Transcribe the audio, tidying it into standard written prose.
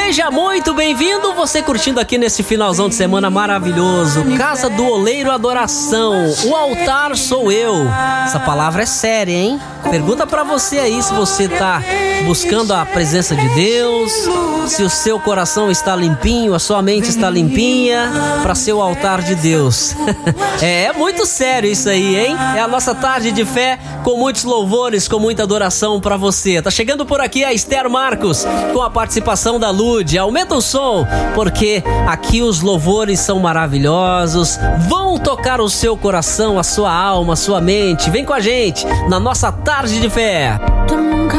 Seja muito bem-vindo, você curtindo aqui nesse finalzão de semana maravilhoso. Casa do Oleiro Adoração, o altar sou eu. Essa palavra é séria, hein? Pergunta pra você aí se você tá buscando a presença de Deus, se o seu coração está limpinho, a sua mente está limpinha pra ser o altar de Deus. É muito sério isso aí, hein? É a nossa tarde de fé com muitos louvores, com muita adoração pra você. Tá chegando por aqui a Esther Marcos com a participação da Lude. Aumenta o som, porque aqui os louvores são maravilhosos, vão tocar o seu coração, a sua alma, a sua mente. Vem com a gente na nossa tarde de fé.